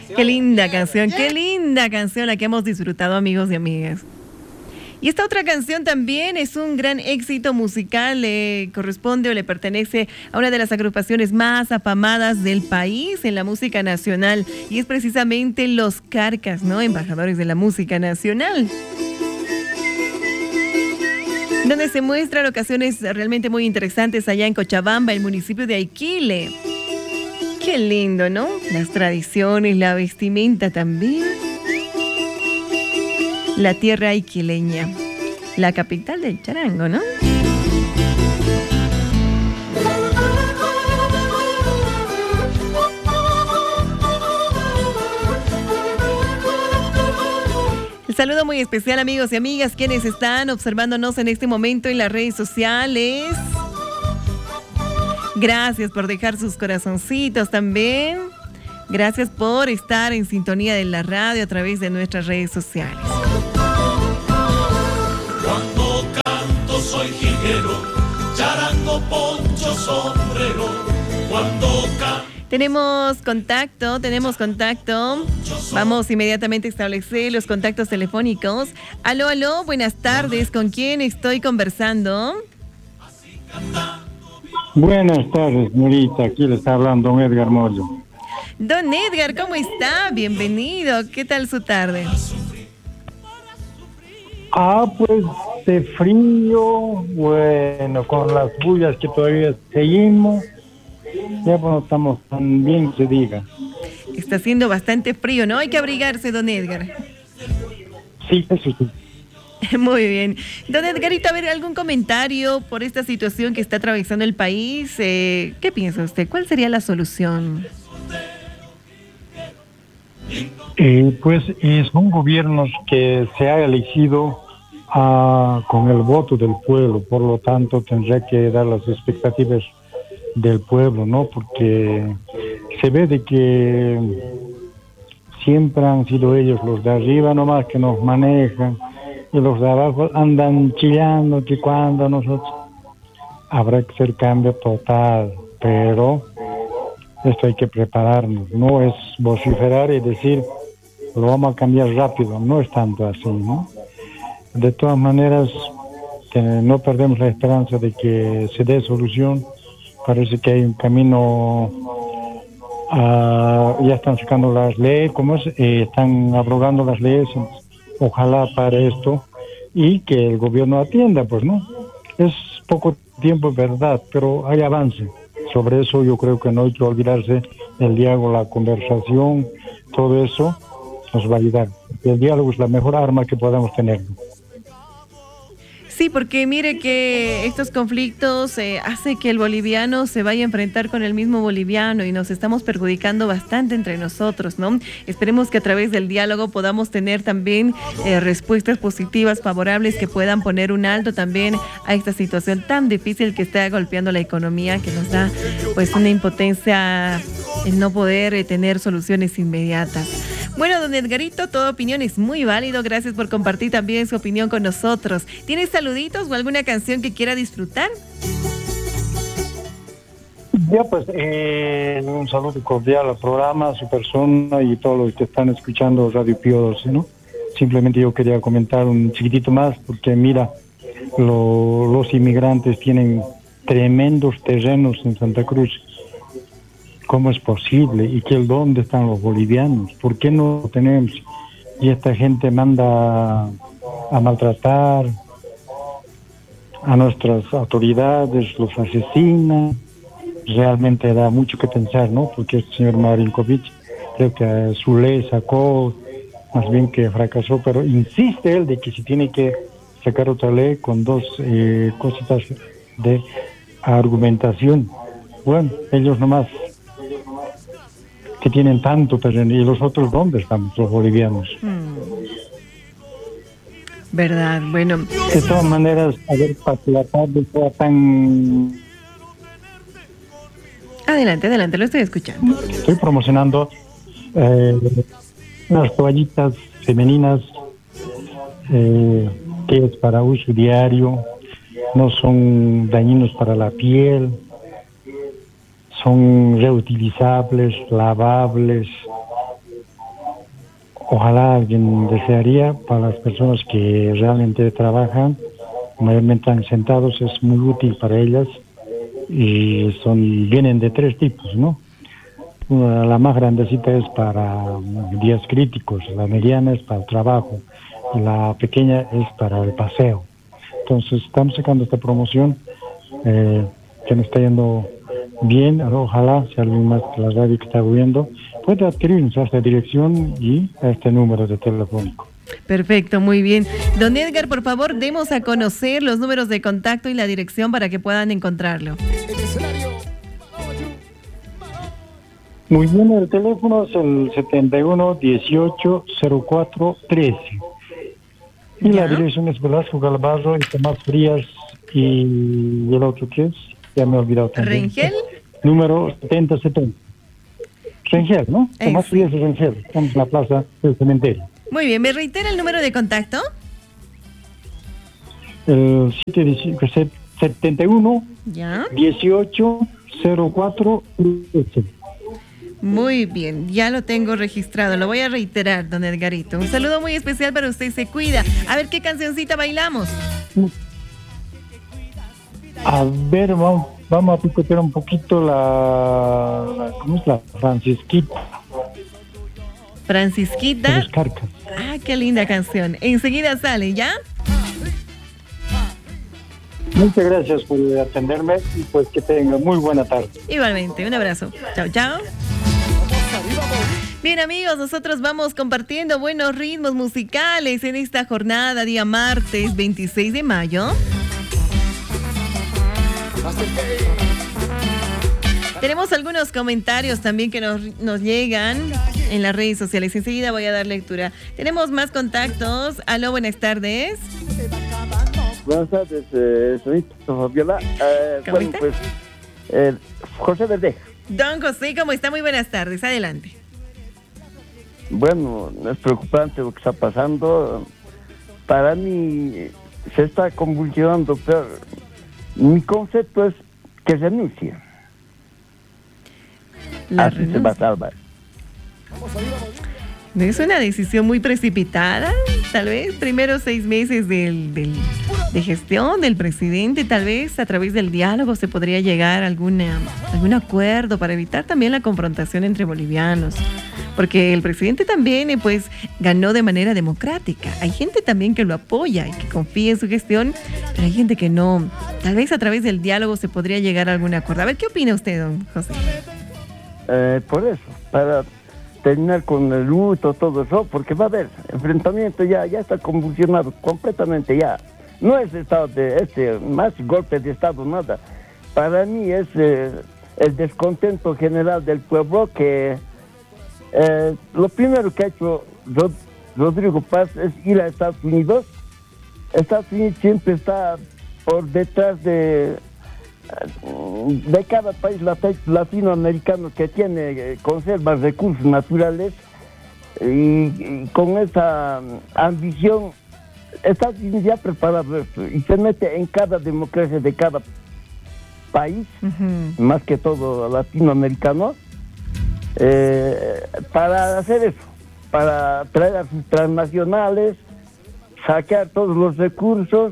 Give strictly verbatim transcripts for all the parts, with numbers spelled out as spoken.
Qué linda canción, qué linda canción la que hemos disfrutado, amigos y amigas. Y esta otra canción también es un gran éxito musical, le corresponde o le pertenece a una de las agrupaciones más afamadas del país en la música nacional, y es precisamente Los Carcas, ¿no? Embajadores de la música nacional, donde se muestran ocasiones realmente muy interesantes allá en Cochabamba, el municipio de Aiquile. Qué lindo, ¿no? Las tradiciones, la vestimenta también. La tierra aiquileña, la capital del charango, ¿no? El saludo muy especial, amigos y amigas, quienes están observándonos en este momento en las redes sociales. Gracias por dejar sus corazoncitos también. Gracias por estar en sintonía de la radio a través de nuestras redes sociales. Cuando canto soy jilguero, charango, poncho, sombrero. Cuando canto. Tenemos contacto, tenemos contacto. Vamos inmediatamente a establecer los contactos telefónicos. Aló, aló, buenas tardes. ¿Con quién estoy conversando? Buenas tardes, señorita. Aquí le está hablando don Edgar Mollo. Don Edgar, ¿cómo está? Bienvenido. ¿Qué tal su tarde? Ah, pues de frío, bueno, con las lluvias que todavía seguimos, ya no estamos tan bien, se diga. Está haciendo bastante frío, ¿no? Hay que abrigarse, don Edgar. Sí, eso sí. Muy bien. Don Edgarito, a ver, ¿algún comentario por esta situación que está atravesando el país? Eh, ¿Qué piensa usted? ¿Cuál sería la solución? Eh, pues eh, son gobiernos que se ha elegido uh, con el voto del pueblo, por lo tanto tendrá que dar las expectativas del pueblo, ¿no? Porque se ve de que siempre han sido ellos los de arriba nomás que nos manejan, y los de abajo andan chillando que cuando nosotros habrá que hacer cambio total, pero esto hay que prepararnos, no es vociferar y decir lo vamos a cambiar rápido, no es tanto así, ¿no? De todas maneras, que no perdemos la esperanza de que se dé solución. Parece que hay un camino, uh, ya están sacando las leyes, ¿cómo es? Eh, están abrogando las leyes, ojalá para esto, y que el gobierno atienda, pues, ¿no? Es poco tiempo, verdad, pero hay avance. Sobre eso yo creo que no hay que olvidarse el diálogo, la conversación, todo eso nos va a ayudar. El diálogo es la mejor arma que podamos tener. Sí, porque mire que estos conflictos eh, hace que el boliviano se vaya a enfrentar con el mismo boliviano y nos estamos perjudicando bastante entre nosotros, ¿no? Esperemos que a través del diálogo podamos tener también eh, respuestas positivas, favorables, que puedan poner un alto también a esta situación tan difícil que está golpeando la economía, que nos da pues una impotencia el no poder eh, tener soluciones inmediatas. Bueno, don Edgarito, toda opinión es muy válido. Gracias por compartir también su opinión con nosotros. ¿Tienes saluditos o alguna canción que quiera disfrutar? Ya, pues, eh, un saludo cordial al programa, a su persona y todos los que están escuchando Radio Pío doce, ¿no? Simplemente yo quería comentar un chiquitito más, porque mira, lo, los inmigrantes tienen tremendos terrenos en Santa Cruz. ¿Cómo es posible? ¿Y que dónde están los bolivianos? ¿Por qué no lo tenemos? Y esta gente manda a maltratar a nuestras autoridades, los asesina. Realmente da mucho que pensar, ¿no? Porque el señor Marinkovic creo que su ley sacó, más bien que fracasó, pero insiste él de que se tiene que sacar otra ley con dos eh, cositas de argumentación. Bueno, ellos nomás que tienen tanto terreno, y los otros, ¿dónde están los bolivianos? Hmm. Verdad, bueno. De todas maneras, a ver, para que la tarde sea tan... Adelante, adelante, lo estoy escuchando. Estoy promocionando eh, unas toallitas femeninas eh, que es para uso diario, no son dañinos para la piel, son reutilizables, lavables, ojalá alguien desearía para las personas que realmente trabajan, mayormente están sentados, es muy útil para ellas y son vienen de tres tipos, ¿no? Una, la más grandecita es para días críticos, la mediana es para el trabajo y la pequeña es para el paseo. Entonces estamos sacando esta promoción eh, que nos está yendo bien. Ojalá si alguien más de la radio que está viendo puede adquirirnos a esta dirección y a este número de telefónico. Perfecto, muy bien. Don Edgar, por favor, demos a conocer los números de contacto y la dirección para que puedan encontrarlo. Muy bien, el teléfono es el setenta y uno dieciocho cero cuatro trece. Y ¿ya? La dirección es Velasco Galvarro y Tomás Frías y el otro que es, ya me he olvidado también. ¿Rengel? Número setenta setenta. Rengel, ¿no? Eso. Tomás Frías y Rengel. Estamos en la plaza del cementerio. Muy bien, ¿me reitera el número de contacto? El setenta y uno ¿ya? dieciocho cero cuatro trece. Muy bien, ya lo tengo registrado, lo voy a reiterar, don Edgarito. Un saludo muy especial para usted, se cuida. A ver qué cancioncita bailamos. A ver, vamos, vamos a picotear un poquito la, la ¿cómo es la? Francisquita. Francisquita. Los Carcas. Ah, qué linda canción. Enseguida sale, ¿ya? Muchas gracias por atenderme y pues que tenga muy buena tarde. Igualmente, un abrazo. Chao, chao. Bien, amigos, nosotros vamos compartiendo buenos ritmos musicales en esta jornada, día martes veintiséis de mayo. Tenemos algunos comentarios también que nos, nos llegan en las redes sociales. Enseguida voy a dar lectura. Tenemos más contactos. Aló, buenas tardes. Buenas tardes, eh, señorita Fabiola. Eh, ¿Cómo bueno, está? pues, eh, José Verdeja. Don José, ¿cómo está? Muy buenas tardes. Adelante. Bueno, es preocupante lo que está pasando. Para mí se está convulsionando, pero mi concepto es que renuncie. La Así renuncia. se va a salvar. ¿No es una decisión muy precipitada? Tal vez primero seis meses del, del, de gestión del presidente, tal vez a través del diálogo se podría llegar a alguna, algún acuerdo para evitar también la confrontación entre bolivianos. Porque el presidente también eh, pues ganó de manera democrática. Hay gente también que lo apoya y que confía en su gestión, pero hay gente que no. Tal vez a través del diálogo se podría llegar a algún acuerdo. A ver, ¿qué opina usted, don José? Eh, por eso, para terminar con el luto, todo eso, porque va a haber enfrentamiento, ya, ya está convulsionado completamente, ya. No es estado de este, más golpe de estado, nada. Para mí es eh, el descontento general del pueblo que eh, lo primero que ha hecho Rod- Rodrigo Paz es ir a Estados Unidos. Estados Unidos siempre está por detrás de de cada país latinoamericano que tiene, eh, conserva recursos naturales y, y con esa ambición está ya preparado esto y se mete en cada democracia de cada país, uh-huh. más que todo latinoamericano, eh, para hacer eso, para traer a sus transnacionales, saquear todos los recursos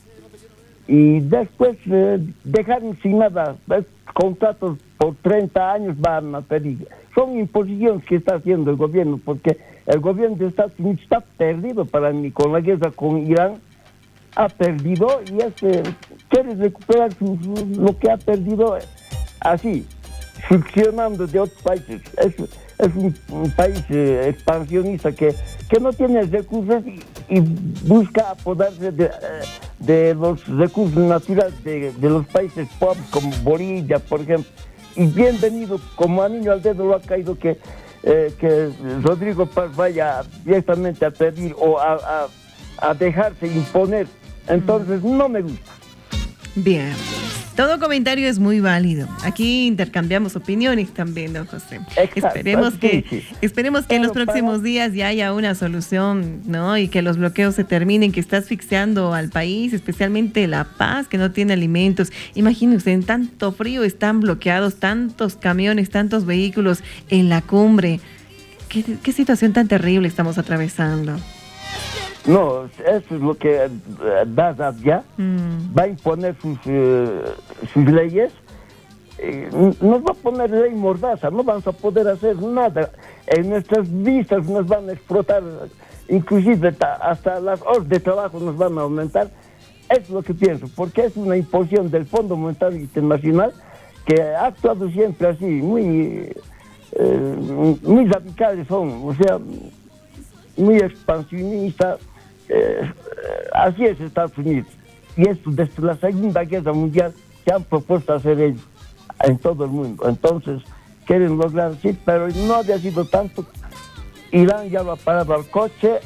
y después eh, dejar sin nada. ¿Ves? Contratos por treinta años van a pedir. Son imposiciones que está haciendo el gobierno, porque el gobierno de Estados Unidos está perdido para mí, con la guerra con Irán, ha perdido y este, quiere recuperar su, su, lo que ha perdido así, succionando de otros países. Es, es un, un país eh, expansionista que, que no tiene recursos y, y busca apoderarse de, de los recursos naturales de, de los países pobres como Bolivia, por ejemplo. Y bienvenido, como anillo al dedo lo ha caído que, eh, que Rodrigo Paz vaya directamente a pedir o a, a, a dejarse imponer. Entonces no me gusta. Bien. Todo comentario es muy válido. Aquí intercambiamos opiniones también, don José. Exacto, esperemos que, sí, sí. esperemos que en los próximos para... días ya haya una solución, ¿no? Y que los bloqueos se terminen, que está asfixiando al país, especialmente La Paz, que no tiene alimentos. Imagínense, en tanto frío están bloqueados tantos camiones, tantos vehículos en la cumbre. ¿Qué, qué situación tan terrible estamos atravesando? No, eso es lo que eh, Dazadia Mm. va a imponer sus, eh, sus leyes. Eh, nos va a poner ley mordaza, no vamos a poder hacer nada. En nuestras vistas nos van a explotar, inclusive ta- hasta las horas de trabajo nos van a aumentar. Es lo que pienso, porque es una imposición del Fondo Monetario Internacional que ha actuado siempre así, muy, eh, muy radicales son, o sea, muy expansionista. Eh, así es Estados Unidos. Y esto desde la Segunda Guerra Mundial se han propuesto hacer ellos en todo el mundo. Entonces, quieren lograr así, pero no había sido tanto. Irán ya lo ha parado al coche.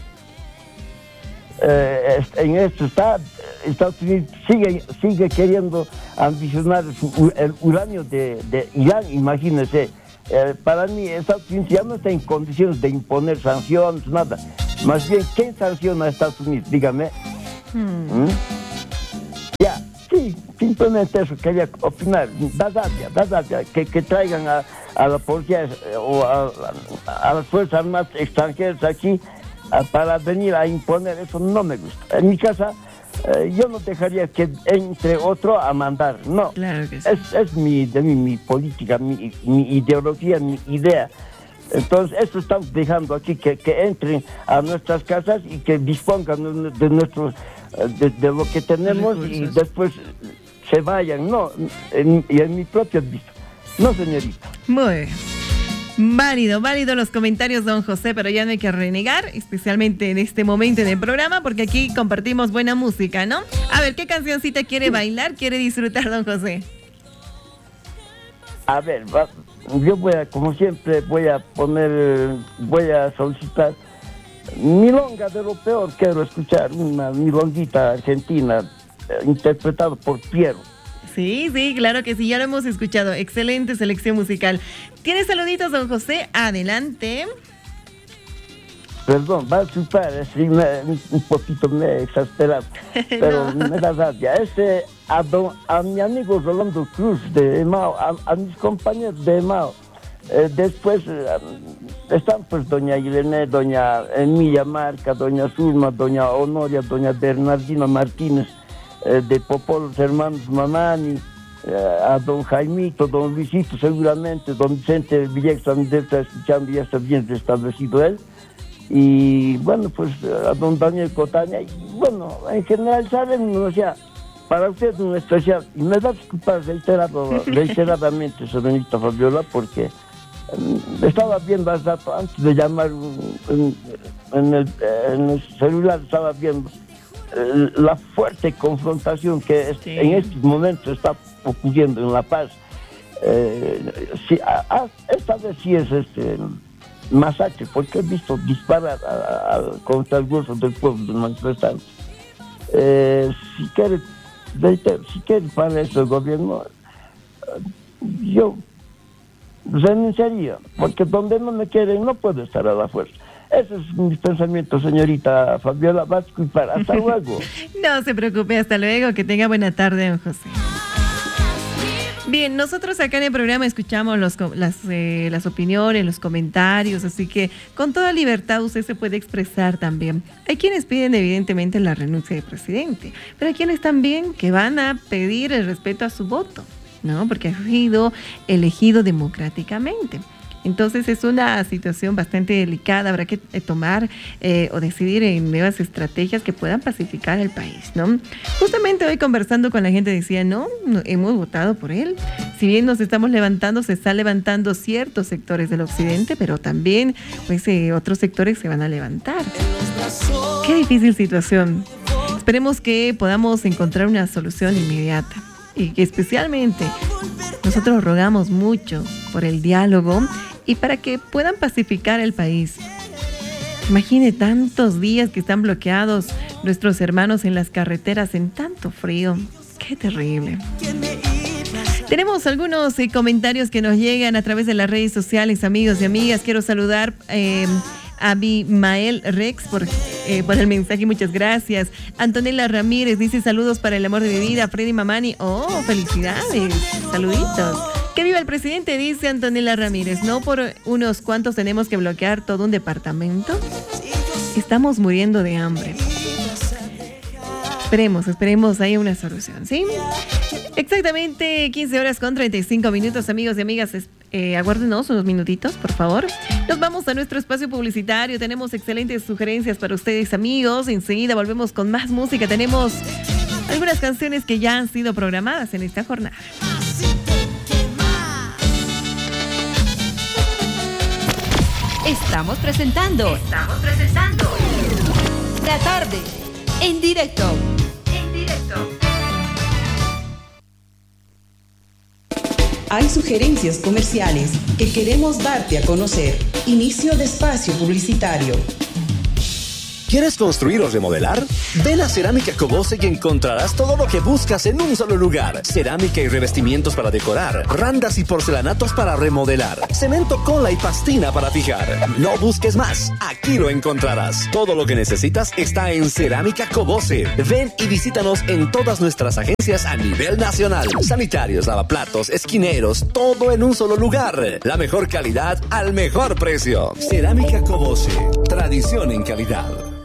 Eh, en esto está, Estados Unidos sigue, sigue queriendo ambicionar su- el uranio de, de Irán, imagínense. Eh, para mí, Estados Unidos ya no está en condiciones de imponer sanciones, nada. Más bien, ¿quién sanciona a Estados Unidos? Dígame. Mm. ¿Mm? Ya, sí, simplemente eso quería opinar. Dazadia, Dazadia, que, que traigan a, a la policía eh, o a, a, a las Fuerzas Armadas extranjeras aquí a, para venir a imponer, eso no me gusta. En mi casa, eh, yo no dejaría que entre otro a mandar, no. Claro que sí. Es, es mi, de mi, mi política, mi, mi ideología, mi idea. Entonces, esto estamos dejando aquí, que, que entren a nuestras casas y que dispongan de, de nuestros, de, de lo que tenemos y Recursos. después se vayan. No, en, y en mi propia vista. No, señorita. Muy bien. Válido, válido los comentarios, don José, pero ya no hay que renegar, especialmente en este momento en el programa, porque aquí compartimos buena música, ¿no? A ver, ¿qué cancioncita quiere bailar, quiere disfrutar, don José? A ver, va, yo voy a, como siempre, voy a poner, voy a solicitar milonga de lo peor. Quiero escuchar una milonguita argentina eh, interpretada por Piero. Sí, sí, claro que sí, ya lo hemos escuchado. Excelente selección musical. ¿Tiene saluditos, don José? Adelante. Perdón, va a disculpar, así me- un poquito me he exasperado, pero No. me da rabia. Este, a, don- a mi amigo Rolando Cruz de Emao, a, a mis compañeros de Emao, eh, después eh, están pues doña Irene, doña Emilia Marca, doña Zulma, doña Honoria, doña Bernardina Martínez, eh, de Popol, los hermanos Mamani, eh, a don Jaimito, don Luisito seguramente, don Vicente Villegas también está escuchando, ya está bien restablecido él. Y bueno, pues a don Daniel Cotaña, y bueno, en general saben, o sea, para usted un especial, y me va a disculpar reiterado, reiteradamente, señorita Fabiola, porque um, estaba viendo hace rato, antes de llamar en, en, el, en el celular, estaba viendo eh, la fuerte confrontación que es- Sí. en estos momentos está ocurriendo en La Paz. Eh, sí, a- a- esta vez sí es este masacre, porque he visto disparar a- a- contra el grueso del pueblo de manifestantes. Eh, si quiere, reitero, si quiere para eso el gobierno, eh, yo renunciaría, porque donde no me quieren no puedo estar a la fuerza. Ese es mi pensamiento, señorita Fabiola. Va a disculpar. Hasta luego. No se preocupe, hasta luego, que tenga buena tarde, don José. Bien, nosotros acá en el programa escuchamos los, co- las, eh, las opiniones, los comentarios, así que con toda libertad usted se puede expresar también. Hay quienes piden evidentemente la renuncia del presidente, pero hay quienes también que van a pedir el respeto a su voto, ¿no? Porque ha sido elegido democráticamente. Entonces es una situación bastante delicada, habrá que eh, tomar eh, o decidir en nuevas estrategias que puedan pacificar el país, ¿no? Justamente hoy conversando con la gente decía, no, no, hemos votado por él, si bien nos estamos levantando, se están levantando ciertos sectores del occidente, pero también pues eh, otros sectores se van a levantar. Qué difícil situación. Esperemos que podamos encontrar una solución inmediata y que especialmente nosotros rogamos mucho por el diálogo y para que puedan pacificar el país. Imagine tantos días que están bloqueados nuestros hermanos en las carreteras en tanto frío. Qué terrible. Tenemos algunos eh, comentarios que nos llegan a través de las redes sociales, amigos y amigas. Quiero saludar eh, a Abimael Rex por, eh, por el mensaje, muchas gracias. Antonella Ramírez dice saludos para el amor de mi vida. Freddy Mamani, oh, felicidades, saluditos. Que viva el presidente, dice Antonella Ramírez. No por unos cuantos tenemos que bloquear todo un departamento. Estamos muriendo de hambre. Esperemos, esperemos, haya una solución, ¿sí? Exactamente quince horas con treinta y cinco minutos, amigos y amigas. Eh, aguárdenos unos minutitos, por favor. Nos vamos a nuestro espacio publicitario. Tenemos excelentes sugerencias para ustedes, amigos. Enseguida volvemos con más música. Tenemos algunas canciones que ya han sido programadas en esta jornada. Estamos presentando. Estamos presentando. La tarde. En directo. En directo. Hay sugerencias comerciales que queremos darte a conocer. Inicio de espacio publicitario. ¿Quieres construir o remodelar? Ven a Cerámica Cobose y encontrarás todo lo que buscas en un solo lugar. Cerámica y revestimientos para decorar, randas y porcelanatos para remodelar, cemento, cola y pastina para fijar. No busques más, aquí lo encontrarás. Todo lo que necesitas está en Cerámica Cobose. Ven y visítanos en todas nuestras agencias a nivel nacional. Sanitarios, lavaplatos, esquineros, todo en un solo lugar. La mejor calidad al mejor precio. Cerámica Cobose, tradición en calidad.